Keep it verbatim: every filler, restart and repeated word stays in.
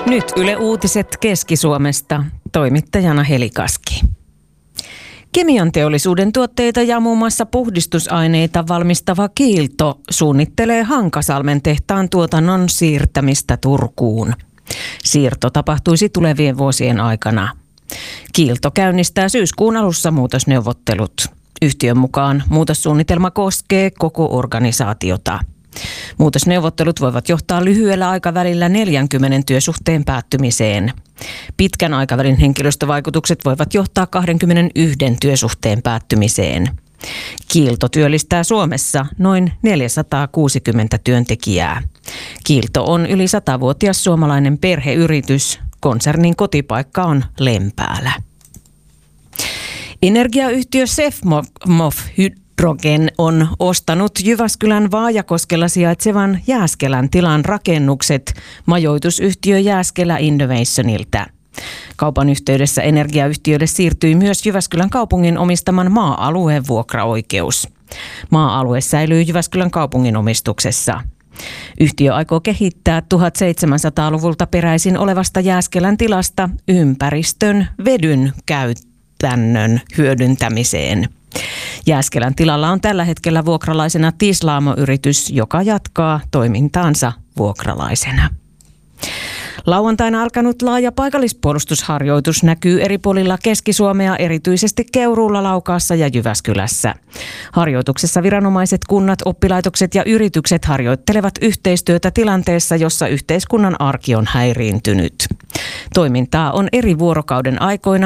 Nyt Yle Uutiset Keski-Suomesta. Toimittajana Heli Kaski. Kemian teollisuuden tuotteita ja muun muassa puhdistusaineita valmistava Kiilto suunnittelee Hankasalmen tehtaan tuotannon siirtämistä Turkuun. Siirto tapahtuisi tulevien vuosien aikana. Kiilto käynnistää syyskuun alussa muutosneuvottelut. Yhtiön mukaan muutossuunnitelma koskee koko organisaatiota. Muutosneuvottelut voivat johtaa lyhyellä aikavälillä neljänkymmenen työsuhteen päättymiseen. Pitkän aikavälin henkilöstövaikutukset voivat johtaa kaksikymmentäyksi työsuhteen päättymiseen. Kiilto työllistää Suomessa noin neljäsataakuusikymmentä työntekijää. Kiilto on yli satavuotias suomalainen perheyritys. Konsernin kotipaikka on Lempäälä. Energiayhtiö Sefmov Hydrogen on ostanut Jyväskylän Vaajakoskella sijaitsevan Jääskelän tilan rakennukset majoitusyhtiö Jääskelä Innovationilta. Kaupan yhteydessä energiayhtiölle siirtyi myös Jyväskylän kaupungin omistaman maa-alueen vuokraoikeus. Maa-alue säilyy Jyväskylän kaupungin omistuksessa. Yhtiö aikoo kehittää tuhatseitsemänsataaluvulta peräisin olevasta Jääskelän tilasta ympäristön vedyn käytännön hyödyntämiseen. Jääskelän tilalla on tällä hetkellä vuokralaisena Tislaamo-yritys, joka jatkaa toimintaansa vuokralaisena. Lauantaina alkanut laaja paikallispuolustusharjoitus näkyy eri puolilla Keski-Suomea, erityisesti Keuruulla, Laukaassa ja Jyväskylässä. Harjoituksessa viranomaiset, kunnat, oppilaitokset ja yritykset harjoittelevat yhteistyötä tilanteessa, jossa yhteiskunnan arki on häiriintynyt. Toimintaa on eri vuorokauden aikoina